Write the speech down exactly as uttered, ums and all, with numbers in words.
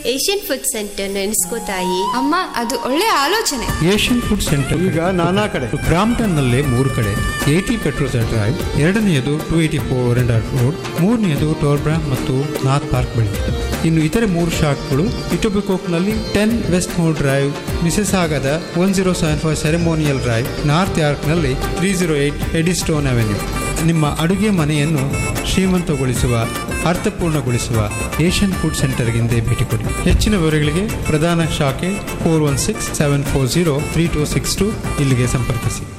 Asian food centre ನೆನೆಸ್ಕೋತಾಯಿ. ಅಮ್ಮ, ಅದು ಒಳ್ಳೆ ಆಲೋಚನೆ. ಏಷ್ಯನ್ ಫುಡ್ ಸೆಂಟರ್ ಈಗ ನಾನಾ ಕಡೆ, ಬ್ರಾಂಪ್ಟನ್ ನಲ್ಲೇ ಮೂರು ಕಡೆ. ಏಟಿ ಪೆಟ್ರೋಲ್ ಡ್ರೈವ್, ಎರಡನೆಯದು ಟೂ ಏಟಿ ಫೋರ್ ರೆಂಡಾರ್ಡ್ ರೋಡ್, ಮೂರನೆಯದು ಟೋರ್ಬ್ರಾ ಮತ್ತು ನಾರ್ತ್ ಪಾರ್ಕ್ ಬಳಿ. ಇನ್ನು ಇತರೆ ಮೂರು ಶಾಖೆಗಳು ಇಟೋಬಿಕೋಕ್ನಲ್ಲಿ ten West more drive, ಮಿಸೆಸಾಗದ one zero seven five ceremonial drive, north ಯಾರ್ಕ್ನಲ್ಲಿ three zero eight Eddystone avenue. ನಿಮ್ಮ ಅಡುಗೆ ಮನೆಯನ್ನು ಶ್ರೀಮಂತಗೊಳಿಸುವ, ಅರ್ಥಪೂರ್ಣಗೊಳಿಸುವ ಏಷ್ಯನ್ ಫುಡ್ ಸೆಂಟರ್ಗಿಂದೇ ಭೇಟಿ ಕೊಡಿ. ಹೆಚ್ಚಿನ ವಿವರಗಳಿಗೆ ಪ್ರಧಾನ ಶಾಖೆ four one six seven four zero three two six to ಇಲ್ಲಿಗೆ ಸಂಪರ್ಕಿಸಿ.